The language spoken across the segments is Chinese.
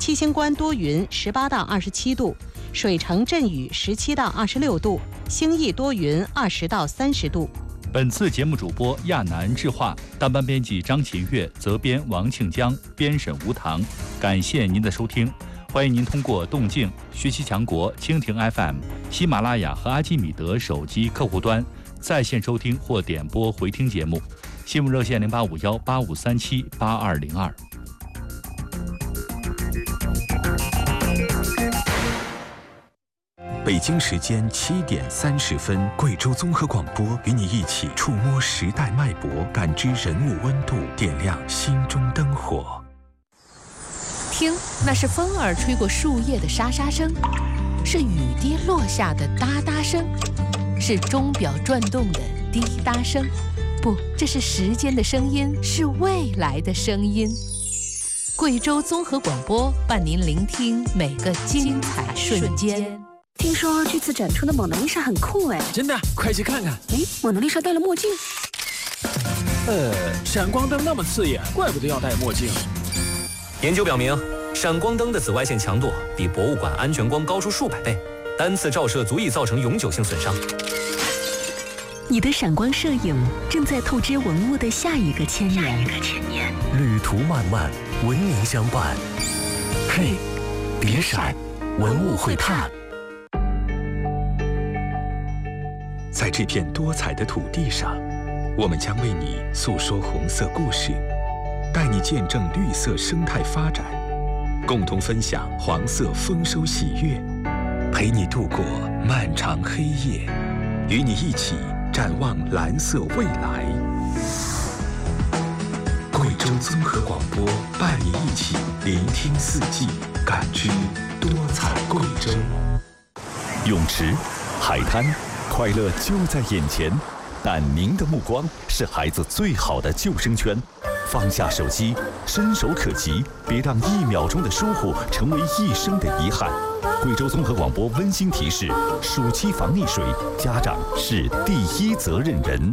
七星关多云18到27度，水城阵雨17到26度，兴义多云20到30度。 本次节目主播亚楠、智化，当班编辑张启月，责编王庆江，编审吴棠。感谢您的收听，欢迎您通过动静、学习强国、蜻蜓 FM、喜马拉雅和阿基米德手机客户端在线收听或点播回听节目。新闻热线085185378202。 北京时间7点30分，贵州综合广播与你一起触摸时代脉搏，感知人物温度，点亮心中灯火。 听，那是风儿吹过树叶的沙沙声，是雨滴落下的哒哒声，是钟表转动的滴答声。不，这是时间的声音，是未来的声音。贵州综合广播伴您聆听每个精彩瞬间。 听说这次展出的蒙娜丽莎很酷哎！ 真的，快去看看！ 哎，蒙娜丽莎戴了墨镜。 闪光灯那么刺眼，怪不得要戴墨镜。 研究表明，闪光灯的紫外线强度比博物馆安全光高出数百倍，单次照射足以造成永久性损伤。 你的闪光摄影正在透支文物的下一个千年。 旅途漫漫，文明相伴。嘿，别闪，文物会怕。在这片多彩的土地上，我们将为你诉说红色故事，带你见证绿色生态发展，共同分享黄色丰收喜悦，陪你度过漫长黑夜，与你一起展望蓝色未来。贵州综合广播伴你一起聆听四季，感知多彩贵州。 泳池、海滩，快乐就在眼前，但您的目光是孩子最好的救生圈。放下手机，伸手可及，别让1秒钟的疏忽成为一生的遗憾。贵州综合广播温馨提示：暑期防溺水，家长是第一责任人。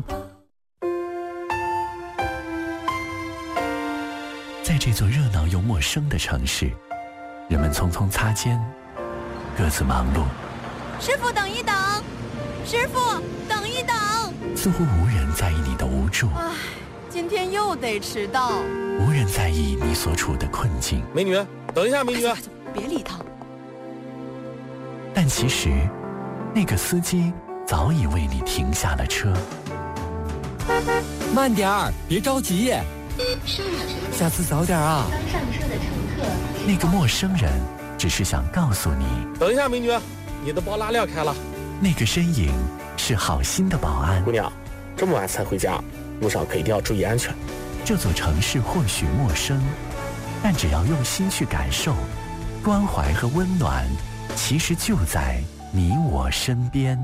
在这座热闹又陌生的城市，人们匆匆擦肩，各自忙碌。 师傅，等一等！师傅，等一等！ 似乎无人在意你的无助。 唉，今天又得迟到。 无人在意你所处的困境。 美女，等一下，美女， 别理他。 但其实，那个司机早已为你停下了车。 慢点儿，别着急。下次早点啊。 刚上车的乘客。 那个陌生人只是想告诉你， 等一下，美女，你的包拉链开了。 那个身影是好心的保安。 姑娘，这么晚才回家，路上可一定要注意安全。 这座城市或许陌生，但只要用心去感受，关怀和温暖其实就在你我身边。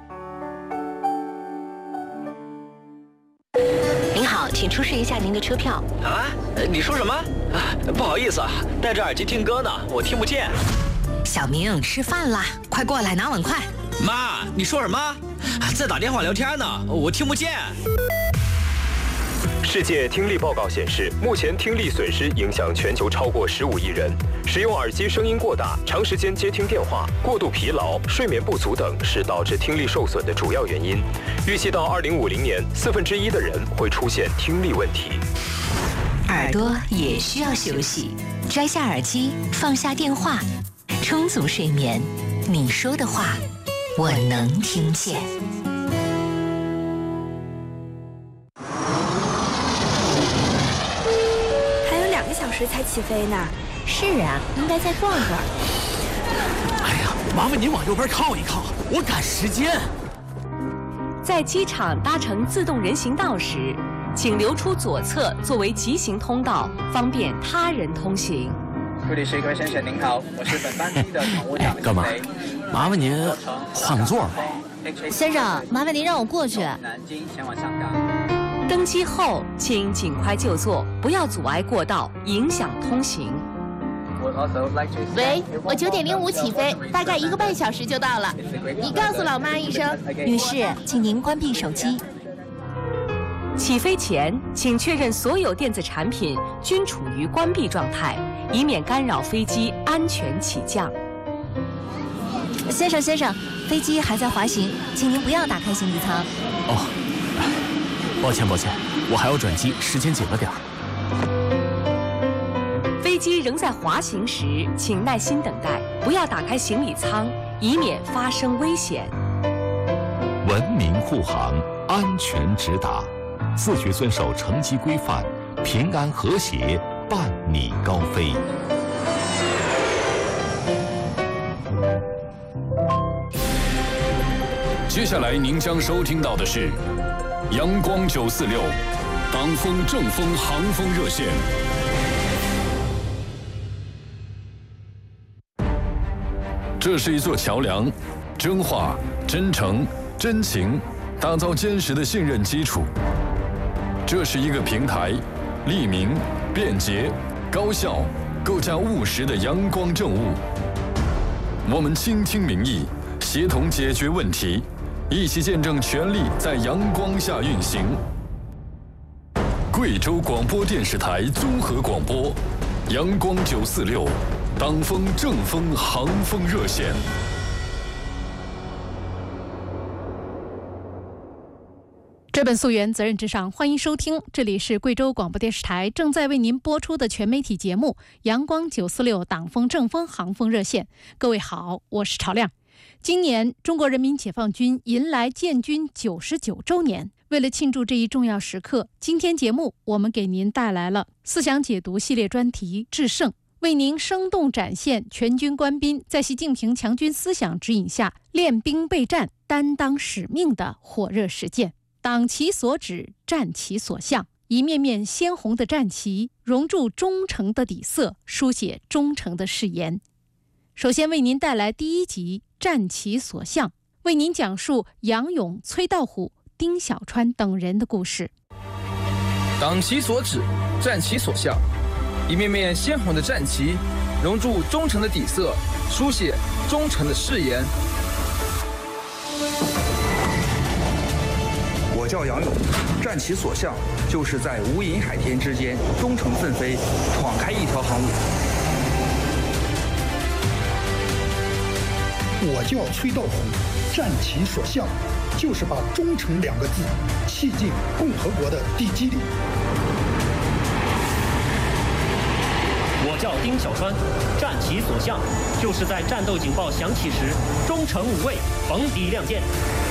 您好，请出示一下您的车票。 啊？你说什么？不好意思啊，戴着耳机听歌呢，我听不见。 小明，吃饭啦，快过来拿碗筷。 妈，你说什么？在打电话聊天呢，我听不见。 世界听力报告显示，目前听力损失影响全球超过15亿人。使用耳机声音过大、长时间接听电话、过度疲劳、睡眠不足等是导致听力受损的主要原因。预计到2050年，1/4的人会出现听力问题。 耳朵也需要休息，摘下耳机，放下电话，充足睡眠。你说的话，我能听见。 还有2个小时才起飞呢。 是啊，应该再逛逛。 哎呀，麻烦您往右边靠一靠，我赶时间。 在机场搭乘自动人行道时，请留出左侧作为急行通道，方便他人通行。 助理师，各位先生您好，我是本班机的乘务长。 干嘛？麻烦您换个座。 先生，麻烦您让我过去。 南京前往香港。 登机后，请尽快就座，不要阻碍过道，影响通行。 喂，我9点05起飞，大概1个半小时就到了。你告诉老妈一声。 女士，请您关闭手机。 起飞前，请确认所有电子产品均处于关闭状态，以免干扰飞机安全起降。 先生，飞机还在滑行，请您不要打开行李舱。 哦，抱歉，我还要转机，时间紧了点儿。 飞机仍在滑行时，请耐心等待，不要打开行李舱，以免发生危险。 文明护航，安全直达，自觉遵守乘机规范，平安和谐，伴你高飞。 接下来您将收听到的是阳光946党风正风航风热线。这是一座桥梁，真话、真诚、真情，打造坚实的信任基础。这是一个平台，利民、便捷、高效，构架务实的阳光政务。我们倾听民意，协同解决问题，一起见证权力在阳光下运行。贵州广播电视台综合广播，阳光946，党风正风航风热线。 追本溯源，责任至上，欢迎收听，这里是贵州广播电视台正在为您播出的全媒体节目《阳光946党风正风航风热线》。各位好，我是朝亮。今年中国人民解放军迎来建军99周年，为了庆祝这一重要时刻，今天节目我们给您带来了思想解读系列专题《致胜》，为您生动展现全军官兵在习近平强军思想指引下练兵备战、担当使命的火热实践。党其所指，战其所向，一面面鲜红的战旗融铸忠诚的底色，书写忠诚的誓言。首先为您带来第1集《战其所向》，为您讲述杨勇、崔道虎、丁小川等人的故事。 党其所指，战其所向，一面面鲜红的战旗融铸忠诚的底色，书写忠诚的誓言。 我叫杨勇，战其所向，就是在无垠海天之间忠诚奋飞，闯开一条航路。 我叫崔道虎，战其所向，就是把忠诚2个字砌进共和国的地基里。 我叫丁小川，战其所向，就是在战斗警报响起时，忠诚无畏，逢敌亮剑。